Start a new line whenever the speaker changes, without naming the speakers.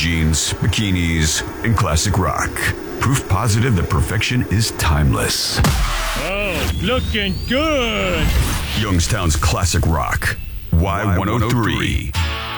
jeans, bikinis, and classic rock. Proof positive that perfection is timeless.
Oh, looking good.
Youngstown's classic rock. Y103.